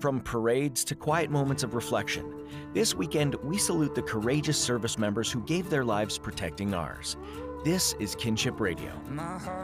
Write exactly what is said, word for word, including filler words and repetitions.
From parades to quiet moments of reflection, this weekend we salute the courageous service members who gave their lives protecting ours. This is Kinship Radio.